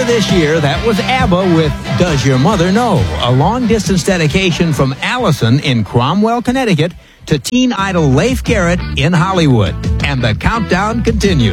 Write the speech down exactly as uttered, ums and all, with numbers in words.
Earlier this year, that was ABBA with Does Your Mother Know? A long-distance dedication from Allison in Cromwell, Connecticut, to teen idol Leif Garrett in Hollywood. And the countdown continues.